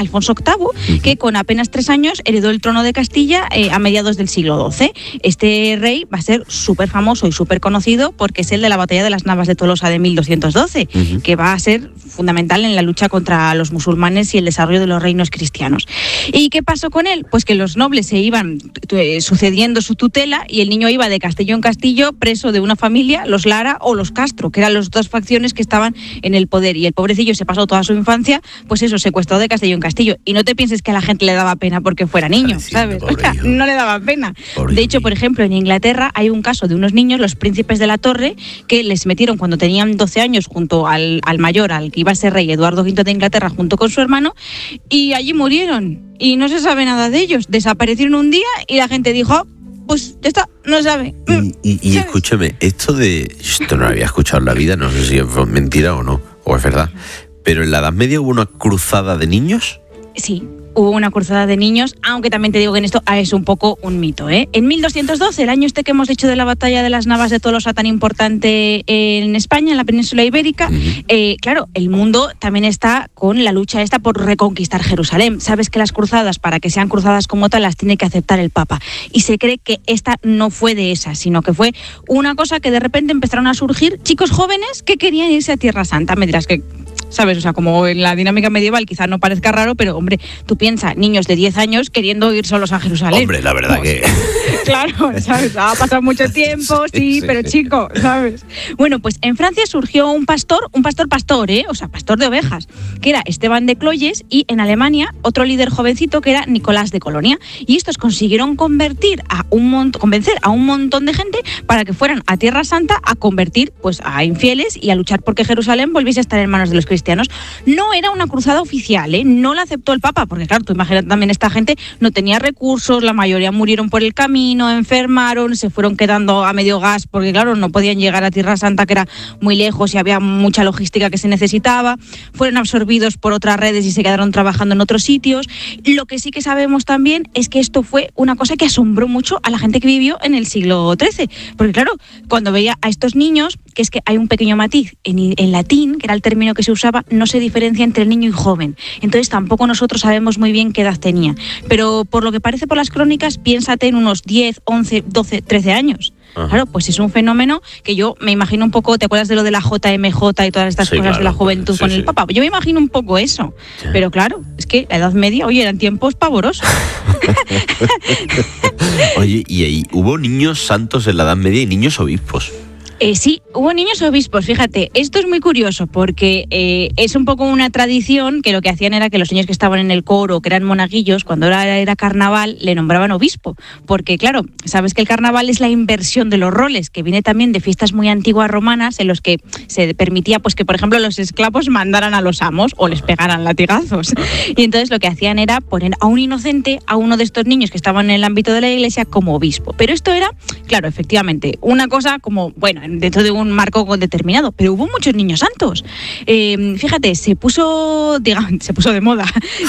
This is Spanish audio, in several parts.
Alfonso VIII, que con apenas 3 años heredó el trono de Castilla a mediados del siglo XII. Este rey va a ser súper famoso y súper conocido porque es el de la batalla de las Navas de Tolosa de 1212, que va a ser fundamental en la lucha contra los musulmanes y el desarrollo de los reinos cristianos. ¿Y qué pasó con él? Pues que los nobles se iban sucediendo su tutela y el niño iba de castillo en castillo preso de una familia, los Lara o los Castro, que eran las dos facciones que estaban en el poder, y el pobrecillo se pasó toda su infancia, pues eso, secuestrado de castillo en castillo. Y no te pienses que a la gente le daba pena porque fuera niño, ¿sabes? O sea, no le daba pena. De hecho, por ejemplo, en Inglaterra hay un caso de unos niños, los príncipes de la Torre, que les metieron cuando tenían 12 años junto al mayor, al que iba a ser rey, Eduardo V de Inglaterra, junto con su hermano, y allí murieron. Y no se sabe nada de ellos. Desaparecieron un día y la gente dijo, pues ya está, no se sabe. Y escúchame, esto no lo había escuchado en la vida, no sé si es mentira o no, o es verdad, pero en la Edad Media hubo una cruzada de niños. Sí, hubo una cruzada de niños, aunque también te digo que en esto es un poco un mito, ¿eh? En 1212, el año que hemos dicho de la batalla de las Navas de Tolosa tan importante en España, en la península ibérica, claro, el mundo también está con la lucha esta por reconquistar Jerusalén. Sabes que las cruzadas, para que sean cruzadas como tal, las tiene que aceptar el Papa. Y se cree que esta no fue de esas, sino que fue una cosa que de repente empezaron a surgir chicos jóvenes que querían irse a Tierra Santa. Me dirás que, ¿sabes? O sea, como en la dinámica medieval quizás no parezca raro, pero hombre, tú piensas, niños de 10 años queriendo ir solos a Jerusalén. Hombre, la verdad que... Claro, ¿sabes? Ha pasado mucho tiempo, sí, pero chico, ¿sabes? Bueno, pues en Francia surgió un pastor, o sea, pastor de ovejas, que era Esteban de Cloyes, y en Alemania otro líder jovencito que era Nicolás de Colonia. Y estos consiguieron convencer a un montón de gente para que fueran a Tierra Santa a convertir pues a infieles y a luchar porque Jerusalén volviese a estar en manos de los cristianos. No era una cruzada oficial, no la aceptó el Papa, porque claro, tú imagínate también, esta gente no tenía recursos, la mayoría murieron por el camino, enfermaron, se fueron quedando a medio gas porque claro, no podían llegar a Tierra Santa, que era muy lejos y había mucha logística que se necesitaba, fueron absorbidos por otras redes y se quedaron trabajando en otros sitios. Lo que sí que sabemos también es que esto fue una cosa que asombró mucho a la gente que vivió en el siglo XIII, porque claro, cuando veía a estos niños, que es que hay un pequeño matiz, en latín, que era el término que se usaba, no se diferencia entre el niño y joven, entonces tampoco nosotros sabemos muy bien qué edad tenía, pero por lo que parece por las crónicas, piénsate en unos 10, 11, 12, 13 años. Ajá. Claro, pues es un fenómeno que yo me imagino un poco, ¿te acuerdas de lo de la JMJ y todas estas cosas, claro, de la juventud con el Papa? Yo me imagino un poco eso, pero claro, es que la Edad Media, oye, eran tiempos pavorosos. Oye, ¿y ahí hubo niños santos en la Edad Media y niños obispos? Sí, hubo niños obispos, fíjate, esto es muy curioso porque es un poco una tradición que lo que hacían era que los niños que estaban en el coro, que eran monaguillos, cuando era carnaval, le nombraban obispo, porque claro, sabes que el carnaval es la inversión de los roles, que viene también de fiestas muy antiguas romanas en los que se permitía pues que, por ejemplo, los esclavos mandaran a los amos o les pegaran latigazos, y entonces lo que hacían era poner a un inocente, a uno de estos niños que estaban en el ámbito de la iglesia, como obispo, pero esto era, claro, efectivamente, una cosa como, bueno, dentro de un marco determinado, pero hubo muchos niños santos. Fíjate, se puso de moda,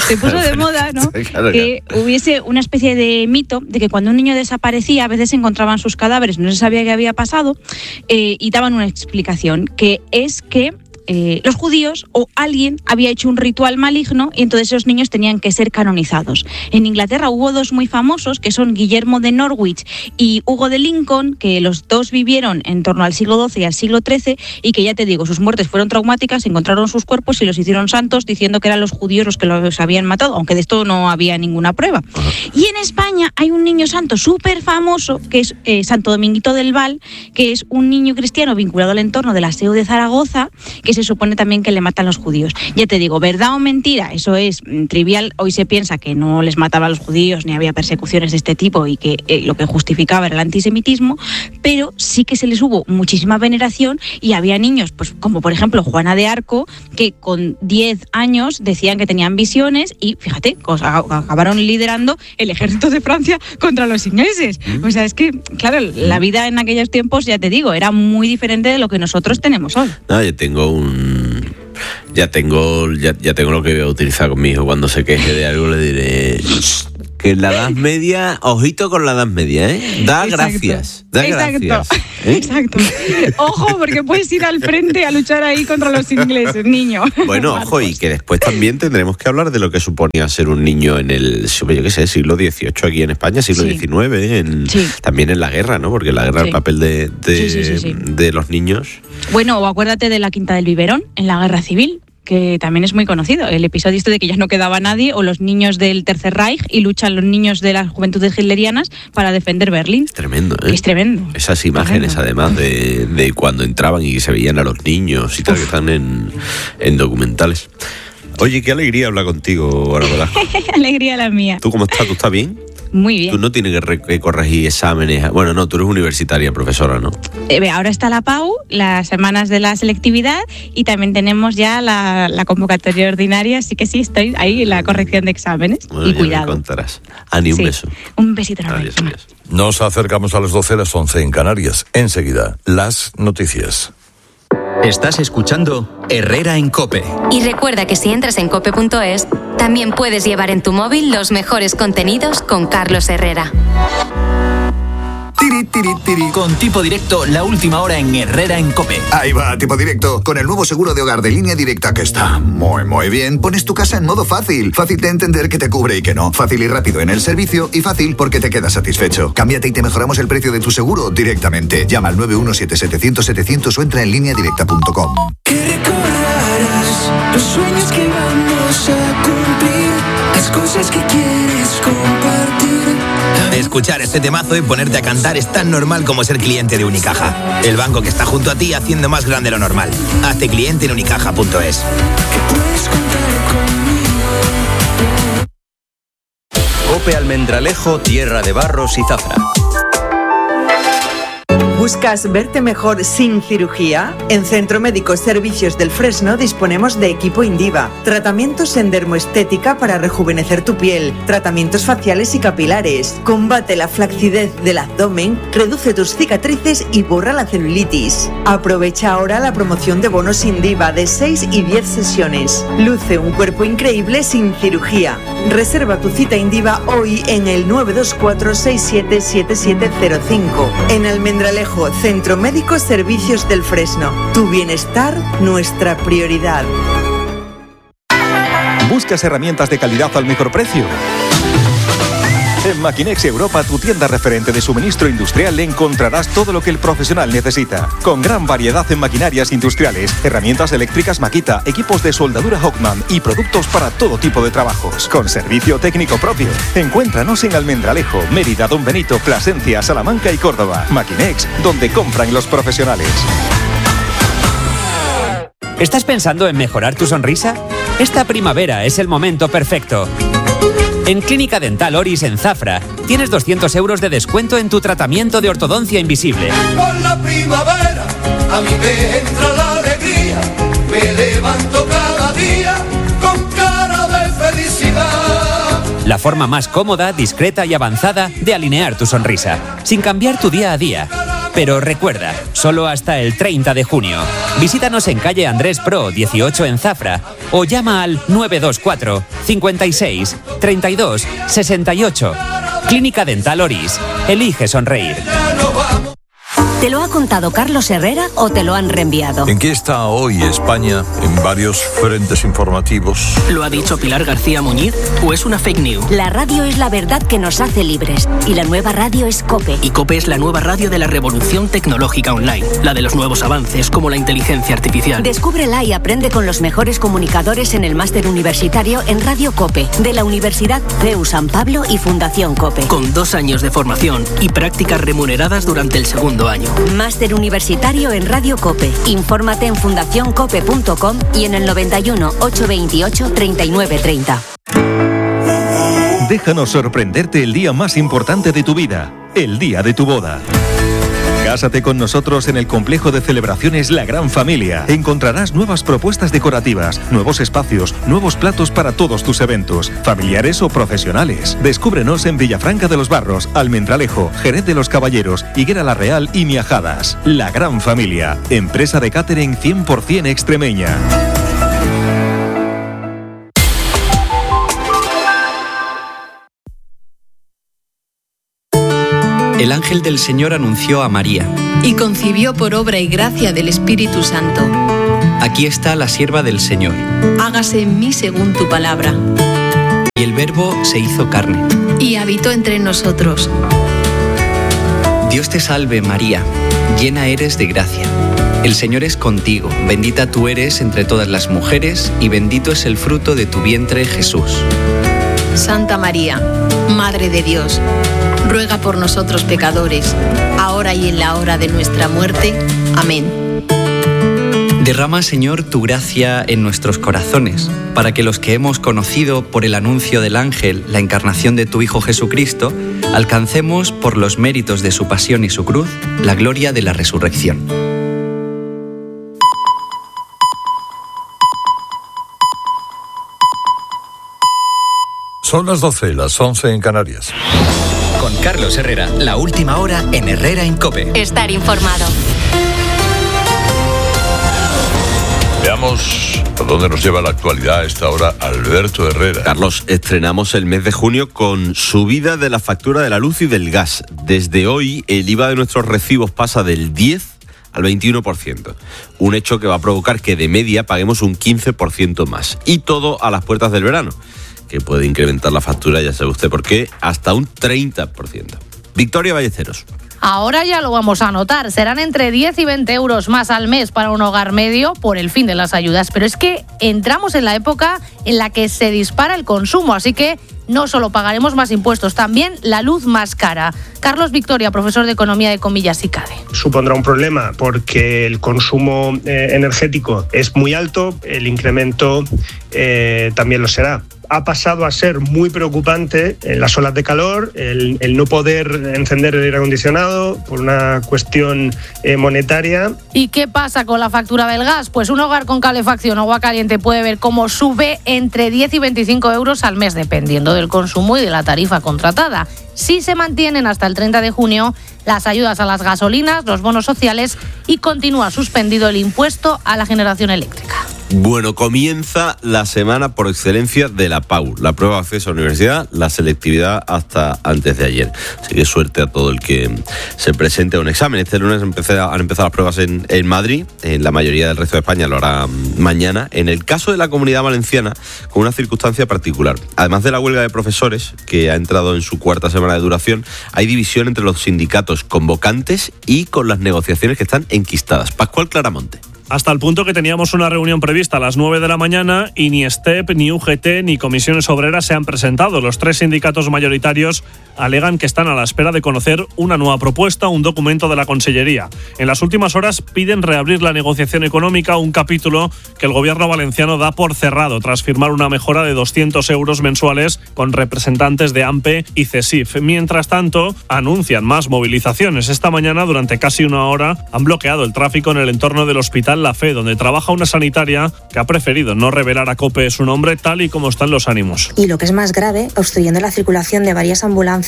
¿no? Claro, que hubiese una especie de mito de que cuando un niño desaparecía, a veces se encontraban sus cadáveres, no se sabía qué había pasado, y daban una explicación, que es que los judíos o alguien había hecho un ritual maligno y entonces esos niños tenían que ser canonizados. En Inglaterra hubo dos muy famosos, que son Guillermo de Norwich y Hugo de Lincoln, que los dos vivieron en torno al siglo XII y al siglo XIII, y que ya te digo, sus muertes fueron traumáticas, encontraron sus cuerpos y los hicieron santos diciendo que eran los judíos los que los habían matado, aunque de esto no había ninguna prueba. Y en España hay un niño santo súper famoso, que es Santo Dominguito del Val, que es un niño cristiano vinculado al entorno del aseo de Zaragoza, que se supone también que le matan los judíos. Ya te digo, verdad o mentira, eso es trivial. Hoy se piensa que no les mataba a los judíos ni había persecuciones de este tipo y que lo que justificaba era el antisemitismo, pero sí que se les hubo muchísima veneración y había niños, pues como por ejemplo Juana de Arco, que con 10 años decían que tenían visiones y fíjate, acabaron liderando el ejército de Francia contra los ingleses. O sea, es que, claro, la vida en aquellos tiempos, ya te digo, era muy diferente de lo que nosotros tenemos hoy. No, Ya tengo lo que voy a utilizar con mi hijo. Cuando se queje de algo le diré: que en la Edad Media, ojito con la Edad Media, ¿eh? Da gracias. Exacto. Ojo, porque puedes ir al frente a luchar ahí contra los ingleses, niño. Bueno, ojo, y que después también tendremos que hablar de lo que suponía ser un niño en el, yo qué sé, siglo XVIII aquí en España, siglo XIX, también en la guerra, ¿no? Porque en la guerra el papel de los niños... Bueno, o acuérdate de la Quinta del Biberón, en la Guerra Civil, que también es muy conocido, el episodio de que ya no quedaba nadie, o los niños del Tercer Reich, y luchan los niños de las juventudes hitlerianas para defender Berlín. Es tremendo, ¿eh? Es tremendo. Esas imágenes, además, de cuando entraban y se veían a los niños y tal, que están en documentales. Oye, qué alegría hablar contigo, Ana Velasco. Alegría la mía. ¿Tú cómo estás? ¿Tú estás bien? Muy bien. Tú no tienes que corregir exámenes. Bueno, no, tú eres universitaria, profesora, ¿no? Ahora está la PAU, las semanas de la selectividad, y también tenemos ya la convocatoria ordinaria, así que sí, estoy ahí en la corrección de exámenes. Bueno, y ya cuidado. Me contarás. Ani, un beso. Un besito enorme. Adiós. Nos acercamos a las 12, las 11 en Canarias. Enseguida, las noticias. Estás escuchando Herrera en COPE. Y recuerda que si entras en cope.es, también puedes llevar en tu móvil los mejores contenidos con Carlos Herrera. Tiri, tiri, tiri. Con Tipo Directo, la última hora en Herrera en COPE. Ahí va, Tipo Directo. Con el nuevo seguro de hogar de Línea Directa, que está muy bien, pones tu casa en modo fácil. Fácil de entender que te cubre y que no. Fácil y rápido en el servicio, y fácil porque te quedas satisfecho. Cámbiate y te mejoramos el precio de tu seguro directamente. Llama al 917-700-700 o entra en lineadirecta.com. Que recordarás los sueños que vamos a cumplir, las cosas que quieres compartir. Escuchar este temazo y ponerte a cantar es tan normal como ser cliente de Unicaja. El banco que está junto a ti haciendo más grande lo normal. Hazte cliente en unicaja.es. Que puedes contar conmigo. COPE Almendralejo, Tierra de Barros y Zafra. ¿Buscas verte mejor sin cirugía? En Centro Médico Servicios del Fresno disponemos de equipo Indiva, tratamientos en dermoestética para rejuvenecer tu piel, tratamientos faciales y capilares, combate la flacidez del abdomen, reduce tus cicatrices y borra la celulitis. Aprovecha ahora la promoción de bonos Indiva de 6 y 10 sesiones. Luce un cuerpo increíble sin cirugía. Reserva tu cita Indiva hoy en el 924-677705. En Almendralejo, Centro Médico Servicios del Fresno. Tu bienestar, nuestra prioridad. ¿Buscas herramientas de calidad al mejor precio? En Maquinex Europa, tu tienda referente de suministro industrial, encontrarás todo lo que el profesional necesita. Con gran variedad en maquinarias industriales, herramientas eléctricas Makita, equipos de soldadura Hockman y productos para todo tipo de trabajos. Con servicio técnico propio. Encuéntranos en Almendralejo, Mérida, Don Benito, Plasencia, Salamanca y Córdoba. Maquinex, donde compran los profesionales. ¿Estás pensando en mejorar tu sonrisa? Esta primavera es el momento perfecto. En Clínica Dental Oris en Zafra tienes 200 euros de descuento en tu tratamiento de ortodoncia invisible. Con la primavera a mí me entra la alegría, me levanto cada día con cara de felicidad. La forma más cómoda, discreta y avanzada de alinear tu sonrisa, sin cambiar tu día a día. Pero recuerda, solo hasta el 30 de junio. Visítanos en calle Andrés Pro 18 en Zafra o llama al 924 56 32 68. Clínica Dental Oris. Elige sonreír. ¿Te lo ha contado Carlos Herrera o te lo han reenviado? ¿En qué está hoy España en varios frentes informativos? ¿Lo ha dicho Pilar García Muñiz o es una fake news? La radio es la verdad que nos hace libres y la nueva radio es COPE. Y COPE es la nueva radio de la revolución tecnológica online, la de los nuevos avances como la inteligencia artificial. Descúbrela y aprende con los mejores comunicadores en el máster universitario en Radio COPE de la Universidad CEU San Pablo y Fundación COPE. Con 2 años de formación y prácticas remuneradas durante el segundo año. Máster universitario en Radio COPE. Infórmate en fundacioncope.com y en el 91 828 3930. Déjanos sorprenderte el día más importante de tu vida, el día de tu boda. Cásate con nosotros en el complejo de celebraciones La Gran Familia. Encontrarás nuevas propuestas decorativas, nuevos espacios, nuevos platos para todos tus eventos, familiares o profesionales. Descúbrenos en Villafranca de los Barros, Almendralejo, Jerez de los Caballeros, Higuera la Real y Miajadas. La Gran Familia, empresa de catering 100% extremeña. El ángel del Señor anunció a María. Y concibió por obra y gracia del Espíritu Santo. Aquí está la sierva del Señor. Hágase en mí según tu palabra. Y el Verbo se hizo carne. Y habitó entre nosotros. Dios te salve, María, llena eres de gracia. El Señor es contigo, bendita tú eres entre todas las mujeres, y bendito es el fruto de tu vientre, Jesús. Santa María, Madre de Dios, ruega por nosotros pecadores, ahora y en la hora de nuestra muerte. Amén. Derrama, Señor, tu gracia en nuestros corazones, para que los que hemos conocido por el anuncio del ángel la encarnación de tu Hijo Jesucristo, alcancemos, por los méritos de su pasión y su cruz, la gloria de la resurrección. Son las 12, las 11 en Canarias. Con Carlos Herrera, la última hora en Herrera en COPE. Estar informado. Veamos a dónde nos lleva la actualidad a esta hora Alberto Herrera. Carlos, estrenamos el mes de junio con subida de la factura de la luz y del gas. Desde hoy, el IVA de nuestros recibos pasa del 10 al 21%. Un hecho que va a provocar que de media paguemos un 15% más. Y todo a las puertas del verano, que puede incrementar la factura, ya sabe usted por qué, hasta un 30%. Victoria Ballesteros. Ahora ya lo vamos a notar, serán entre 10 y 20 euros más al mes para un hogar medio por el fin de las ayudas. Pero es que entramos en la época en la que se dispara el consumo, así que no solo pagaremos más impuestos, también la luz más cara. Carlos Victoria, profesor de Economía de Comillas y CADE. Supondrá un problema porque el consumo energético es muy alto, el incremento también lo será. Ha pasado a ser muy preocupante en las olas de calor, el no poder encender el aire acondicionado por una cuestión monetaria. ¿Y qué pasa con la factura del gas? Pues un hogar con calefacción o agua caliente puede ver cómo sube entre 10 y 25 euros al mes, dependiendo del consumo y de la tarifa contratada. Si se mantienen hasta el 30 de junio las ayudas a las gasolinas, los bonos sociales y continúa suspendido el impuesto a la generación eléctrica. Bueno, comienza la semana por excelencia de la PAU, la prueba de acceso a la universidad, la selectividad hasta antes de ayer. Así que suerte a todo el que se presente a un examen. Este lunes han empezado las pruebas en Madrid, en la mayoría del resto de España lo hará mañana. En el caso de la Comunidad Valenciana, con una circunstancia particular. Además de la huelga de profesores, que ha entrado en su cuarta semana de duración, hay división entre los sindicatos convocantes y con las negociaciones que están enquistadas. Pascual Claramonte. Hasta el punto que teníamos una reunión prevista a las 9 de la mañana y ni STEP, ni UGT, ni comisiones obreras se han presentado. Los tres sindicatos mayoritarios alegan que están a la espera de conocer una nueva propuesta, un documento de la Consellería. En las últimas horas piden reabrir la negociación económica, un capítulo que el gobierno valenciano da por cerrado tras firmar una mejora de 200 euros mensuales con representantes de AMPE y CESIF. Mientras tanto, anuncian más movilizaciones. Esta mañana, durante casi una hora, han bloqueado el tráfico en el entorno del Hospital La Fe, donde trabaja una sanitaria que ha preferido no revelar a COPE su nombre, tal y como están los ánimos. Y lo que es más grave, obstruyendo la circulación de varias ambulancias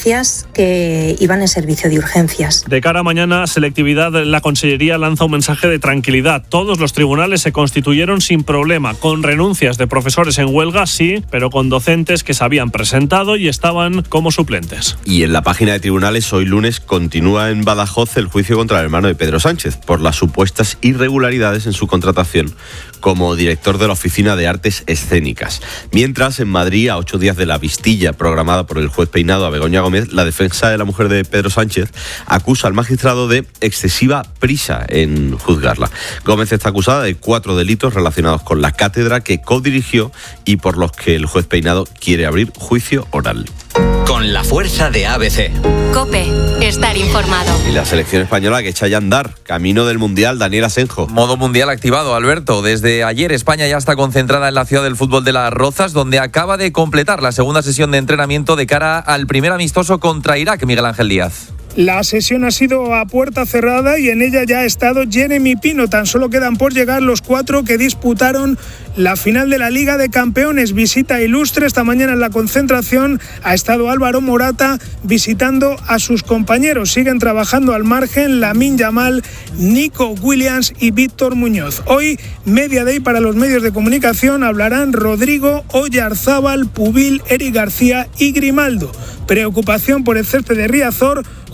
que iban en servicio de urgencias. De cara a mañana, selectividad, la Consellería lanza un mensaje de tranquilidad. Todos los tribunales se constituyeron sin problema, con renuncias de profesores en huelga, sí, pero con docentes que se habían presentado y estaban como suplentes. Y en la página de tribunales, hoy lunes, continúa en Badajoz el juicio contra el hermano de Pedro Sánchez por las supuestas irregularidades en su contratación como director de la Oficina de Artes Escénicas. Mientras, en Madrid, a 8 días de la vistilla programada por el juez Peinado a Begoña Gómez, la defensa de la mujer de Pedro Sánchez acusa al magistrado de excesiva prisa en juzgarla. Gómez está acusada de 4 delitos relacionados con la cátedra que codirigió y por los que el juez Peinado quiere abrir juicio oral. Con la fuerza de ABC. COPE, estar informado. Y la selección española que echa ya a andar, camino del Mundial, Daniel Asenjo. Modo Mundial activado, Alberto. Desde ayer España ya está concentrada en la ciudad del fútbol de Las Rozas, donde acaba de completar la segunda sesión de entrenamiento de cara al primer amistoso contra Irak, Miguel Ángel Díaz. La sesión ha sido a puerta cerrada y en ella ya ha estado Jeremy Pino. Tan solo quedan por llegar los 4 que disputaron la final de la Liga de Campeones. Visita ilustre esta mañana en la concentración. Ha estado Álvaro Morata visitando a sus compañeros. Siguen trabajando al margen Lamine Yamal, Nico Williams y Víctor Muñoz. Hoy, media day para los medios de comunicación. Hablarán Rodrigo, Oyarzábal, Pubil, Eric García y Grimaldo. Preocupación por el césped de Riazor,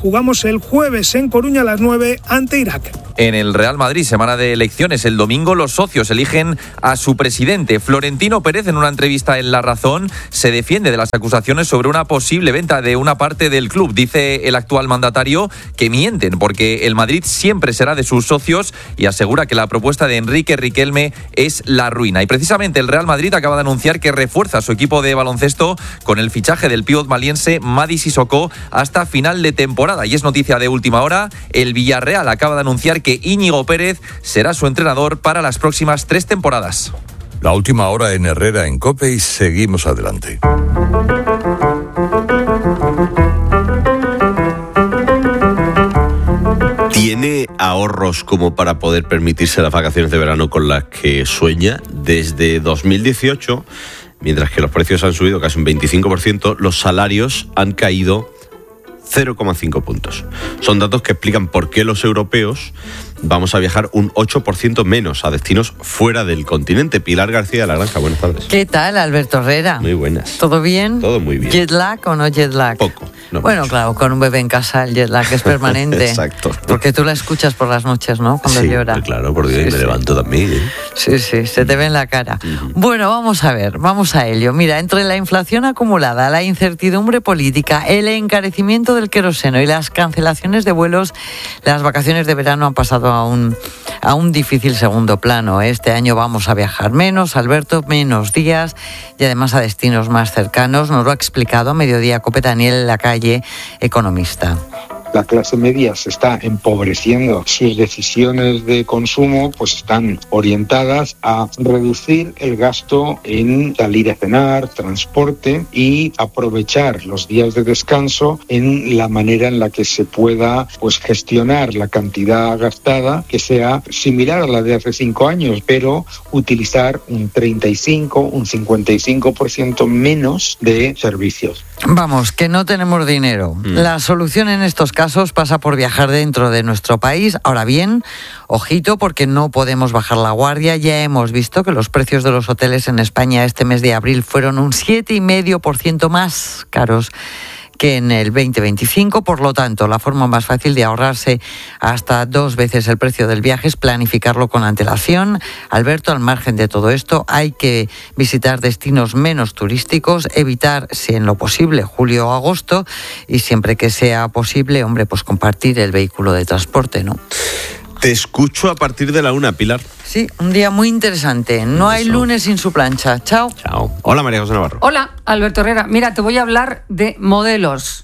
jugamos el jueves en Coruña a las 9 ante Irak. En el Real Madrid, semana de elecciones, el domingo los socios eligen a su presidente. Florentino Pérez, en una entrevista en La Razón, se defiende de las acusaciones sobre una posible venta de una parte del club. Dice el actual mandatario que mienten porque el Madrid siempre será de sus socios y asegura que la propuesta de Enrique Riquelme es la ruina. Y precisamente el Real Madrid acaba de anunciar que refuerza su equipo de baloncesto con el fichaje del pívot maliense Mady Sissoko hasta final de temporada. Y es noticia de última hora, el Villarreal acaba de anunciar que Íñigo Pérez será su entrenador para las próximas 3 temporadas. La última hora en Herrera en COPE y seguimos adelante. ¿Tiene ahorros como para poder permitirse las vacaciones de verano con las que sueña? Desde 2018, mientras que los precios han subido casi un 25%, los salarios han caído 0,5 puntos. Son datos que explican por qué los europeos vamos a viajar un 8% menos a destinos fuera del continente. Pilar García de la Granja, buenas tardes. ¿Qué tal, Alberto Herrera? Muy buenas. ¿Todo bien? Todo muy bien. ¿Jet lag o no jet lag? Poco. No bueno, mucho. claro, con un bebé en casa el jet lag es permanente. Exacto. Porque tú la escuchas por las noches, ¿no? Cuando llora. Claro, porque me levanto también. Sí, se te ve en la cara. Bueno, vamos a ver, vamos a ello. Mira, entre la inflación acumulada, la incertidumbre política, el encarecimiento del queroseno y las cancelaciones de vuelos, las vacaciones de verano han pasado a un difícil segundo plano. Este año vamos a viajar menos, Alberto, menos días y además a destinos más cercanos. Nos lo ha explicado a Mediodía COPE Daniel Lacalle, economista. La clase media se está empobreciendo. Sus decisiones de consumo pues están orientadas a reducir el gasto en salir a cenar, transporte y aprovechar los días de descanso en la manera en la que se pueda pues gestionar la cantidad gastada que sea similar a la de hace 5 años, pero utilizar un 35, un 55% menos de servicios. Vamos, que no tenemos dinero. La solución en estos casos pasa por viajar dentro de nuestro país. Ahora bien, ojito, porque no podemos bajar la guardia. Ya hemos visto que los precios de los hoteles en España este mes de abril fueron un 7,5% más caros que en el 2025, por lo tanto, la forma más fácil de ahorrarse hasta 2 veces el precio del viaje es planificarlo con antelación. Alberto, al margen de todo esto, hay que visitar destinos menos turísticos, evitar, si en lo posible, julio o agosto, y siempre que sea posible, hombre, pues compartir el vehículo de transporte, ¿no? Te escucho a partir de la 1, Pilar. Sí, un día muy interesante. No hay lunes sin su plancha. Chao. Chao. Hola, María José Navarro. Hola, Alberto Herrera. Mira, te voy a hablar de modelos.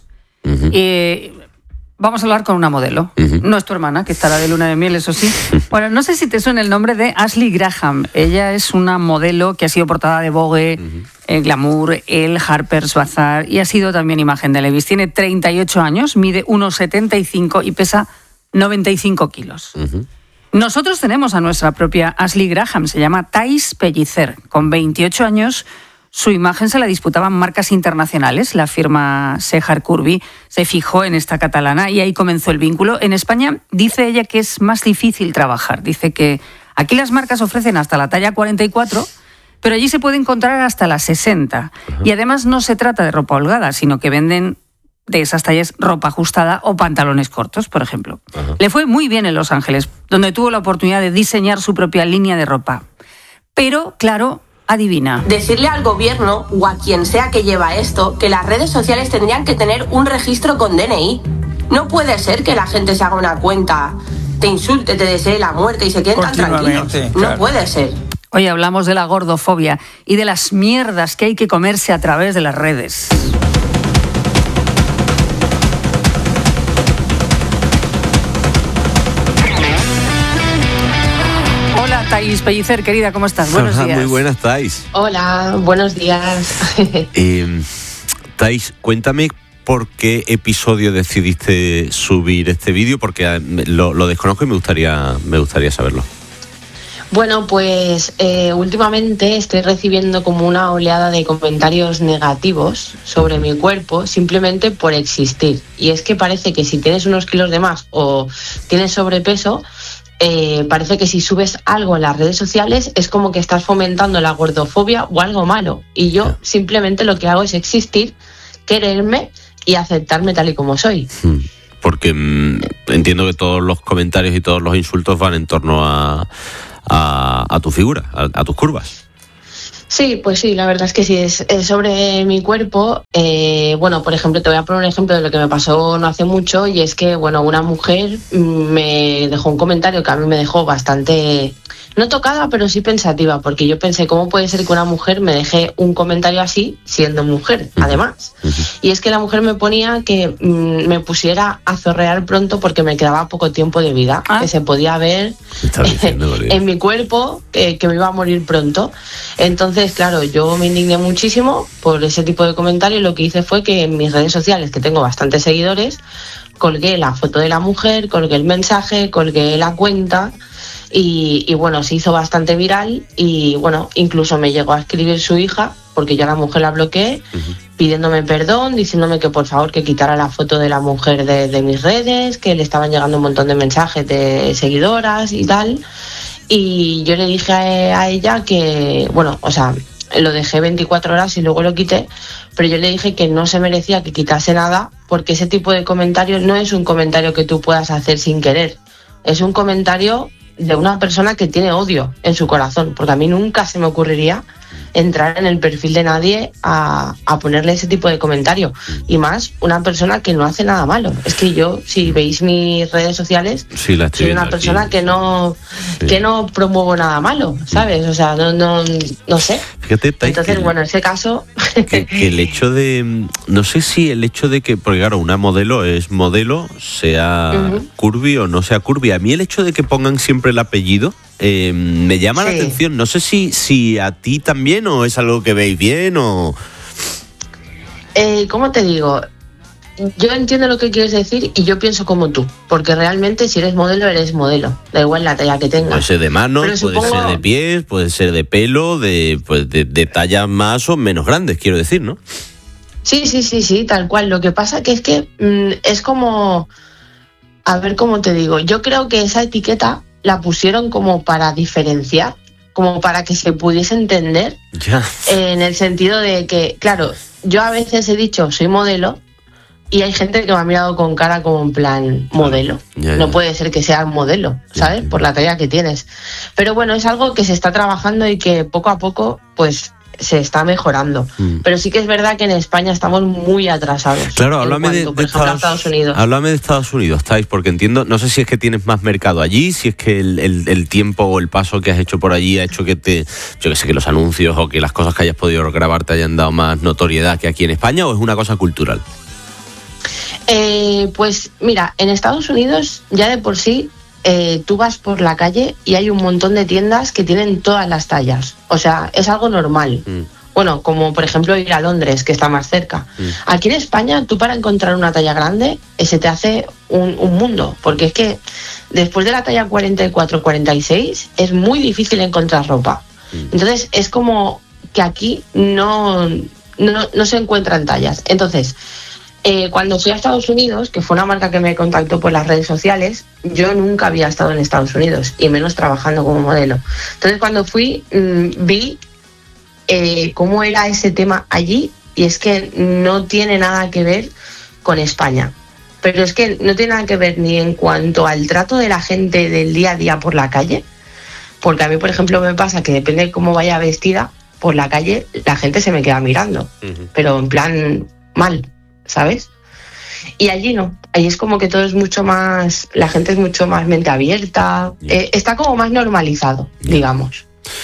Vamos a hablar con una modelo. No es tu hermana, que estará de luna de miel, eso sí. Bueno, no sé si te suena el nombre de Ashley Graham. Ella es una modelo que ha sido portada de Vogue, el Glamour, el Harper's Bazaar y ha sido también imagen de Levi's. Tiene 38 años, mide 1,75 y pesa 95 kilos. Nosotros tenemos a nuestra propia Ashley Graham, se llama Thais Pellicer. Con 28 años, su imagen se la disputaban marcas internacionales. La firma Sejar Curvi se fijó en esta catalana y ahí comenzó el vínculo. En España dice ella que es más difícil trabajar. Dice que aquí las marcas ofrecen hasta la talla 44, pero allí se puede encontrar hasta la 60. Y además no se trata de ropa holgada, sino que venden de esas tallas ropa ajustada o pantalones cortos, por ejemplo. Le fue muy bien en Los Ángeles, donde tuvo la oportunidad de diseñar su propia línea de ropa. Pero, claro, adivina. Decirle al gobierno o a quien sea que lleva esto que las redes sociales tendrían que tener un registro con DNI. No puede ser que la gente se haga una cuenta, te insulte, te desee la muerte y se queden tan tranquilos. No puede ser. Hoy hablamos de la gordofobia y de las mierdas que hay que comerse a través de las redes. Thais Pellicer, querida, ¿cómo estás? Buenos días. Muy buenas, Thais. Hola, buenos días. Thais, cuéntame por qué episodio decidiste subir este vídeo, porque lo desconozco y me gustaría saberlo. Bueno, pues últimamente estoy recibiendo como una oleada de comentarios negativos sobre mi cuerpo simplemente por existir. Y es que parece que si tienes unos kilos de más o tienes sobrepeso, parece que si subes algo en las redes sociales es como que estás fomentando la gordofobia o algo malo. Y yo simplemente lo que hago es existir, quererme y aceptarme tal y como soy. Porque entiendo que todos los comentarios y todos los insultos van en torno a tu figura, a tus curvas. Sí, pues sí, la verdad es que sí, es sobre mi cuerpo. Bueno, por ejemplo, te voy a poner un ejemplo de lo que me pasó no hace mucho, y es que, bueno, una mujer me dejó un comentario que a mí me dejó bastante, no tocada, pero sí pensativa, porque yo pensé, ¿cómo puede ser que una mujer me deje un comentario así siendo mujer, además? Y es que la mujer me ponía que me pusiera a zorrear pronto porque me quedaba poco tiempo de vida, que se podía ver en mi cuerpo que me iba a morir pronto. Entonces, claro, yo me indigné muchísimo por ese tipo de comentarios, y lo que hice fue que en mis redes sociales, que tengo bastantes seguidores, colgué la foto de la mujer, colgué el mensaje, colgué la cuenta, y bueno, se hizo bastante viral, y bueno, incluso me llegó a escribir su hija, porque yo a la mujer la bloqueé, pidiéndome perdón, diciéndome que por favor que quitara la foto de la mujer de mis redes, que le estaban llegando un montón de mensajes de seguidoras y tal. Y yo le dije a ella que, bueno, o sea, lo dejé 24 horas y luego lo quité, pero yo le dije que no se merecía que quitase nada, porque ese tipo de comentario no es un comentario que tú puedas hacer sin querer, es un comentario de una persona que tiene odio en su corazón, porque a mí nunca se me ocurriría entrar en el perfil de nadie a ponerle ese tipo de comentario, y más una persona que no hace nada malo. Es que yo, si veis mis redes sociales, soy una persona que no promuevo nada malo, ¿sabes? O sea, no sé. Fíjate, entonces, bueno, en ese caso que el hecho de, no sé si el hecho de que, porque claro, una modelo es modelo, sea curvy o no sea curvy, a mí el hecho de que pongan siempre el apellido me llama la atención. No sé si a ti también, o es algo que veis bien, o... ¿Cómo te digo? Yo entiendo lo que quieres decir y yo pienso como tú, porque realmente si eres modelo, da igual la talla que tengas. Puede ser de manos, puede ser de pies, puede ser de pelo, de tallas más o menos grandes, quiero decir, ¿no? Sí, tal cual. Lo que pasa que es que es como... A ver, ¿cómo te digo? Yo creo que esa etiqueta la pusieron como para diferenciar, como para que se pudiese entender, en el sentido de que, claro, yo a veces he dicho soy modelo y hay gente que me ha mirado con cara como en plan modelo. No puede ser que seas modelo, ¿sabes? Por la talla que tienes. Pero bueno, es algo que se está trabajando y que poco a poco, pues, se está mejorando. Pero sí que es verdad que en España estamos muy atrasados. Claro, háblame de Estados Unidos. Háblame de Estados Unidos, Thais, porque entiendo, no sé si es que tienes más mercado allí, si es que el tiempo o el paso que has hecho por allí ha hecho que yo que sé, que los anuncios o que las cosas que hayas podido grabar te hayan dado más notoriedad que aquí en España, o es una cosa cultural. Pues mira, en Estados Unidos ya de por sí tú vas por la calle y hay un montón de tiendas que tienen todas las tallas. O sea, es algo normal. Bueno, como por ejemplo ir a Londres, que está más cerca. Aquí en España, tú para encontrar una talla grande, se te hace un mundo. Porque es que después de la talla 44-46 es muy difícil encontrar ropa. Entonces es como que aquí no se encuentran tallas. Entonces... cuando fui a Estados Unidos, que fue una marca que me contactó por las redes sociales, yo nunca había estado en Estados Unidos, y menos trabajando como modelo. Entonces cuando fui, vi cómo era ese tema allí, y es que no tiene nada que ver con España. Pero es que no tiene nada que ver ni en cuanto al trato de la gente del día a día por la calle, porque a mí, por ejemplo, me pasa que depende de cómo vaya vestida, por la calle la gente se me queda mirando, pero en plan mal, ¿sabes? Y allí no, allí es como que todo es mucho más, la gente es mucho más mente abierta, está como más normalizado, digamos.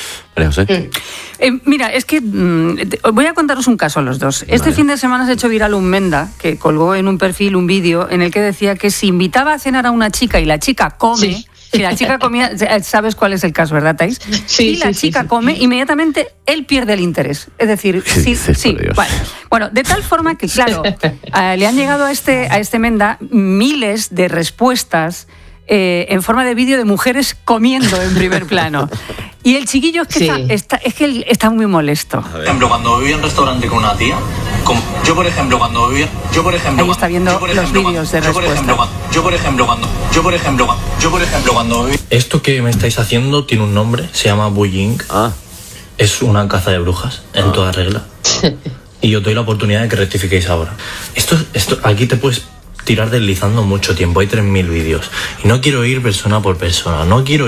Mira, es que voy a contaros un caso a los dos. Este fin de semana se ha hecho viral un Menda que colgó en un perfil un vídeo en el que decía que si invitaba a cenar a una chica y la chica come... Si la chica comía, sabes cuál es el caso, ¿verdad, Thais? Si la chica come, inmediatamente él pierde el interés. Es decir, sí. Bueno, de tal forma que, claro, le han llegado a este Menda miles de respuestas en forma de vídeo de mujeres comiendo en primer plano. Y el chiquillo es que está muy molesto. Por ejemplo, cuando vivía en un restaurante con una tía, yo por ejemplo cuando ahí está viendo los vídeos de respuesta. Cuando esto que me estáis haciendo tiene un nombre, se llama bullying. Es una caza de brujas en toda regla. Y os doy la oportunidad de que rectifiquéis ahora. Esto aquí te puedes tirar deslizando mucho tiempo, hay 3.000 vídeos. Y no quiero ir persona por persona,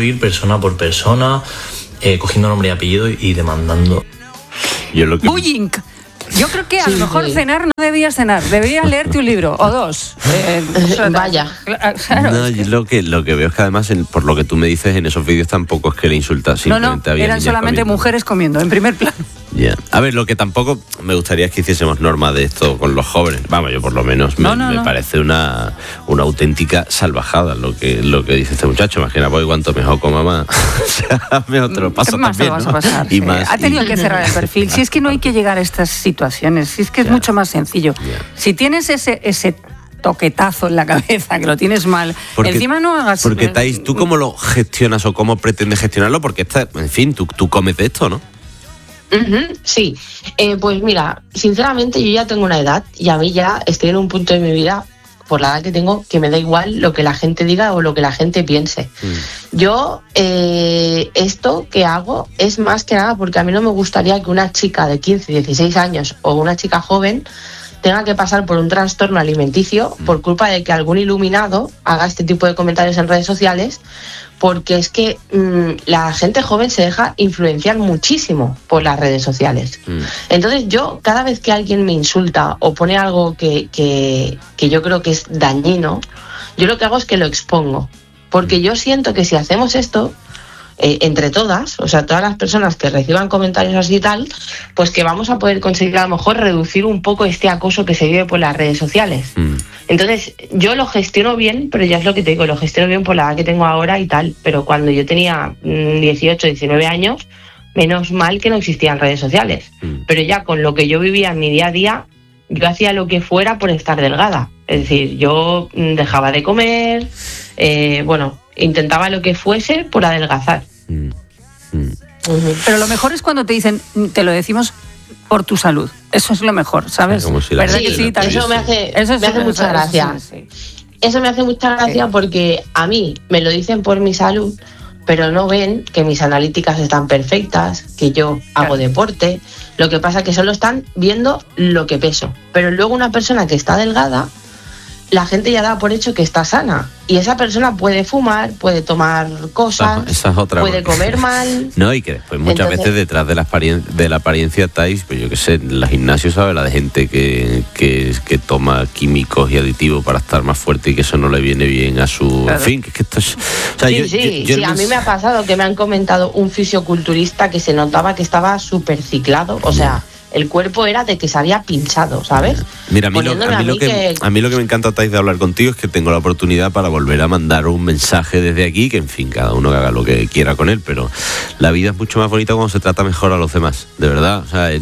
cogiendo nombre y apellido y demandando. Bullying. Yo creo que a lo mejor cenar no debías cenar, deberías leerte un libro o dos. Vaya. Claro, no, yo lo que veo es que además, por lo que tú me dices, en esos vídeos tampoco es que le insultas, simplemente había eran niñas solamente comiendo. Mujeres comiendo, en primer plano. Yeah. A ver, lo que tampoco me gustaría es que hiciésemos norma de esto con los jóvenes. Vamos, yo por lo menos me parece una auténtica salvajada lo que dice este muchacho. Imagina, voy cuanto mejor con mamá. O sea, mejor te lo paso más también, te vas ¿no? a pasar. Y más, ha tenido que cerrar el perfil. Si es que no hay que llegar a estas situaciones, si es que es mucho más sencillo. Si tienes ese toquetazo en la cabeza, que lo tienes mal, encima no hagas... Porque, Thais, ¿tú cómo lo gestionas o cómo pretendes gestionarlo? Porque, en fin, tú comes de esto, ¿no? Sí, pues mira, sinceramente yo ya tengo una edad y a mí ya estoy en un punto de mi vida, por la edad que tengo, que me da igual lo que la gente diga o lo que la gente piense. Yo esto que hago es más que nada porque a mí no me gustaría que una chica de 15, 16 años o una chica joven tenga que pasar por un trastorno alimenticio por culpa de que algún iluminado haga este tipo de comentarios en redes sociales, porque es que la gente joven se deja influenciar muchísimo por las redes sociales. Entonces yo, cada vez que alguien me insulta o pone algo que yo creo que es dañino, yo lo que hago es que lo expongo, porque yo siento que si hacemos esto entre todas, o sea, todas las personas que reciban comentarios así y tal, pues que vamos a poder conseguir a lo mejor reducir un poco este acoso que se vive por las redes sociales. Entonces, yo lo gestiono bien, pero ya es lo que te digo, lo gestiono bien por la edad que tengo ahora y tal, pero cuando yo tenía 18, 19 años, menos mal que no existían redes sociales. Pero ya con lo que yo vivía en mi día a día, yo hacía lo que fuera por estar delgada. Es decir, yo dejaba de comer, intentaba lo que fuese por adelgazar. Pero lo mejor es cuando te dicen, te lo decimos por tu salud. Eso es lo mejor, ¿sabes? ¿Verdad que sí? Eso me hace mucha gracia. Eso me hace mucha gracia porque a mí me lo dicen por mi salud, pero no ven que mis analíticas están perfectas, que yo hago deporte. Lo que pasa es que solo están viendo lo que peso. Pero luego una persona que está delgada, la gente ya da por hecho que está sana. Y esa persona puede fumar, puede tomar cosas, esa es otra puede comer mal. No, y que después muchas veces detrás de la apariencia Thais, pues yo qué sé, en los gimnasios, ¿sabes? La de gente que toma químicos y aditivos para estar más fuerte y que eso no le viene bien a su... En fin, que es que esto es... O sea, Sí, a mí me ha pasado que me han comentado un fisioculturista que se notaba que estaba súper ciclado, o sea... El cuerpo era de que se había pinchado, ¿sabes? Mira, a mí lo que me encanta, Thais, de hablar contigo es que tengo la oportunidad para volver a mandar un mensaje desde aquí, que en fin, cada uno haga lo que quiera con él, pero la vida es mucho más bonita cuando se trata mejor a los demás, de verdad. O sea,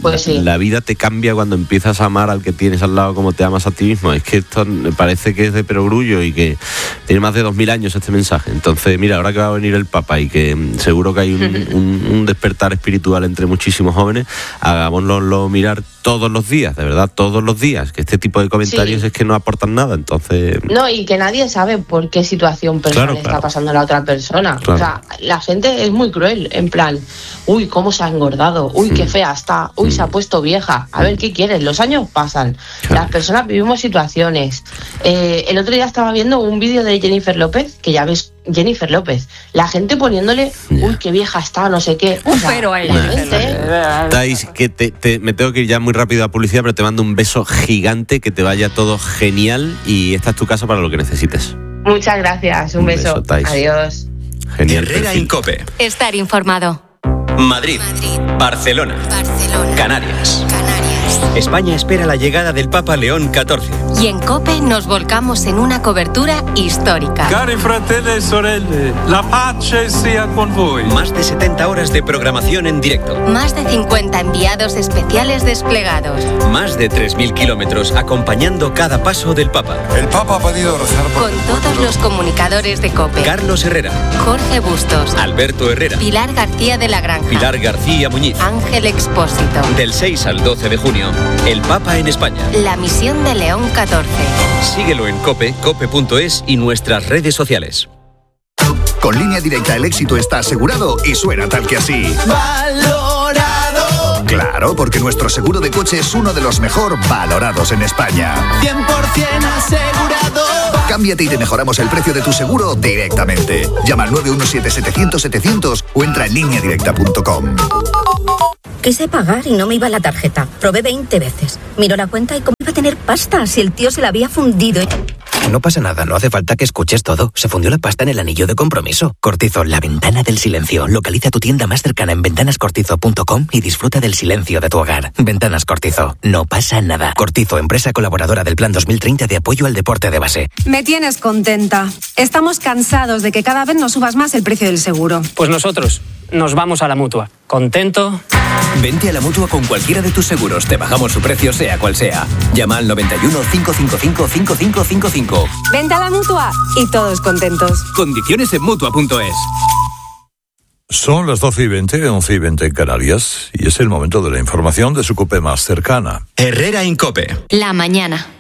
la vida te cambia cuando empiezas a amar al que tienes al lado como te amas a ti mismo. Es que esto me parece que es de perogrullo y que tiene más de 2000 años este mensaje. Entonces, mira, ahora que va a venir el Papa y que seguro que hay un despertar espiritual entre muchísimos jóvenes, hagámoslo mirar todos los días, de verdad, todos los días, que este tipo de comentarios es que no aportan nada, entonces... No, y que nadie sabe por qué situación personal está pasando la otra persona. O sea, la gente es muy cruel, en plan, uy, cómo se ha engordado, uy, qué fea está, uy, se ha puesto vieja, a ver, ¿qué quieres? Los años pasan, las personas vivimos situaciones. El otro día estaba viendo un vídeo de Jennifer López, que ya ves, Jennifer López, la gente poniéndole, uy, qué vieja está, no sé qué. Pero a ella. Thais, que me tengo que ir ya muy rápido a publicidad, pero te mando un beso gigante, que te vaya todo genial y esta es tu casa para lo que necesites. Muchas gracias, un beso. Adiós. Genial. Herrera en COPE. Estar informado. Madrid. Barcelona. Canarias. España espera la llegada del Papa León XIV. Y en COPE nos volcamos en una cobertura histórica. Cari fratelli e sorelle, la pace sia con voi. Más de 70 horas de programación en directo. Más de 50 enviados especiales desplegados. Más de 3.000 kilómetros acompañando cada paso del Papa. El Papa ha pedido rezar por... Con todos los comunicadores de COPE. Carlos Herrera. Jorge Bustos. Alberto Herrera. Pilar García de la Granja. Pilar García Muñiz. Ángel Expósito. Del 6 al 12 de junio, el Papa en España. La misión de León XIV. Síguelo en COPE, cope.es y nuestras redes sociales. Con Línea Directa el éxito está asegurado y suena tal que así. Valorado. Claro, porque nuestro seguro de coche es uno de los mejor valorados en España. 100% asegurado. Cámbiate y te mejoramos el precio de tu seguro directamente. Llama al 917-700-700 o entra en lineadirecta.com. Quise pagar y no me iba la tarjeta. Probé 20 veces. Miró la cuenta y cómo iba a tener pasta si el tío se la había fundido. No pasa nada, no hace falta que escuches todo. Se fundió la pasta en el anillo de compromiso. Cortizo, la ventana del silencio. Localiza tu tienda más cercana en ventanascortizo.com y disfruta del silencio de tu hogar. Ventanas Cortizo. No pasa nada. Cortizo, empresa colaboradora del Plan 2030 de apoyo al deporte de base. Me tienes contenta. Estamos cansados de que cada vez nos subas más el precio del seguro. Pues nosotros nos vamos a la Mutua. ¿Contento? Vente a la Mutua con cualquiera de tus seguros. Te bajamos su precio sea cual sea. Llama al 91 555 5555. Vente a la Mutua y todos contentos. Condiciones en Mutua.es. Son las 12:20, 11:20 en Canarias, y es el momento de la información de su COPE más cercana. Herrera Incope. La mañana.